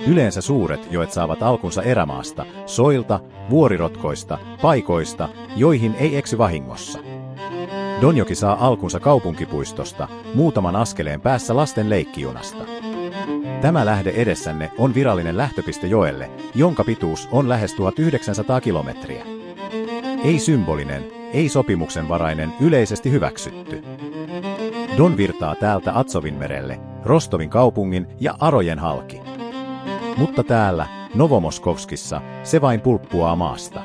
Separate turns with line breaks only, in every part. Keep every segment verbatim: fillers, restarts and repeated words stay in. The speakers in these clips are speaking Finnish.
Yleensä suuret joet saavat alkunsa erämaasta, soilta, vuorirotkoista, paikoista, joihin ei eksy vahingossa. Donjoki saa alkunsa kaupunkipuistosta, muutaman askeleen päässä lasten leikkijunasta. Tämä lähde edessänne on virallinen lähtöpiste joelle, jonka pituus on lähes tuhatyhdeksänsataa kilometriä. Ei symbolinen, ei sopimuksenvarainen, yleisesti hyväksytty. Don virtaa täältä Atsovinmerelle, Rostovin kaupungin ja Arojen halki. Mutta täällä, Novomoskovskissa, se vain pulppuaa maasta.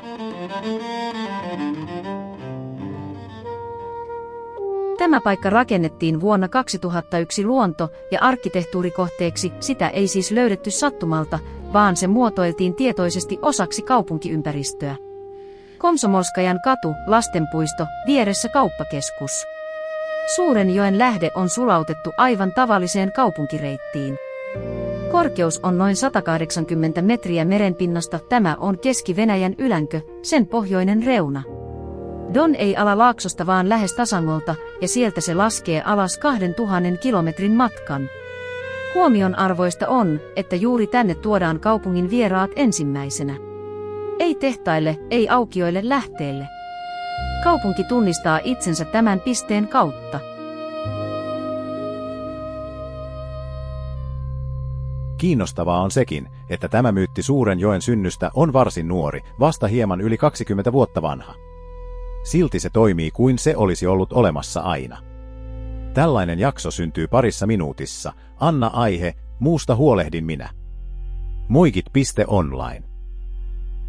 Tämä paikka rakennettiin vuonna kaksituhattayksi luonto- ja arkkitehtuurikohteeksi, sitä ei siis löydetty sattumalta, vaan se muotoiltiin tietoisesti osaksi kaupunkiympäristöä. Komsomolskajan katu, lastenpuisto, vieressä kauppakeskus. Suurenjoen lähde on sulautettu aivan tavalliseen kaupunkireittiin. Korkeus on noin sata kahdeksankymmentä metriä merenpinnasta, tämä on Keski-Venäjän ylänkö, sen pohjoinen reuna. Don ei ala laaksosta vaan lähes tasangolta, ja sieltä se laskee alas kahdentuhannen kilometrin matkan. Huomion arvoista on, että juuri tänne tuodaan kaupungin vieraat ensimmäisenä. Ei tehtaille, ei aukioille lähteelle. Kaupunki tunnistaa itsensä tämän pisteen kautta.
Kiinnostavaa on sekin, että tämä myytti suuren joen synnystä on varsin nuori, vasta hieman yli kaksikymmentä vuotta vanha. Silti se toimii kuin se olisi ollut olemassa aina. Tällainen jakso syntyy parissa minuutissa. Anna aihe, muusta huolehdin minä. Moikit piste online